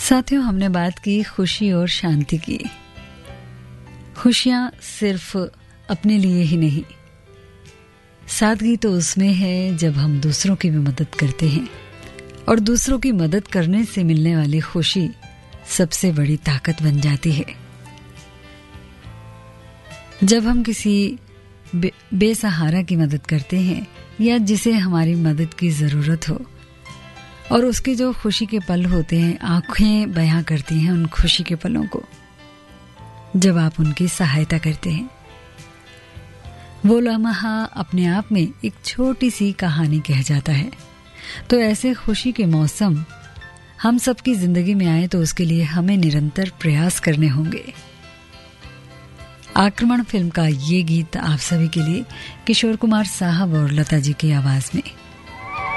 साथियों, हमने बात की खुशी और शांति की। खुशियां सिर्फ अपने लिए ही नहीं, सादगी तो उसमें है जब हम दूसरों की भी मदद करते हैं, और दूसरों की मदद करने से मिलने वाली खुशी सबसे बड़ी ताकत बन जाती है। जब हम किसी बेसहारा की मदद करते हैं या जिसे हमारी मदद की जरूरत हो, और उसके जो खुशी के पल होते हैं, आंखें बयां करती हैं उन खुशी के पलों को जब आप उनकी सहायता करते हैं। वो लम्हा अपने आप में एक छोटी सी कहानी कह जाता है। तो ऐसे खुशी के मौसम हम सबकी जिंदगी में आए तो उसके लिए हमें निरंतर प्रयास करने होंगे। आक्रमण फिल्म का ये गीत आप सभी के लिए किशोर कुमार साहब और लता जी की आवाज में।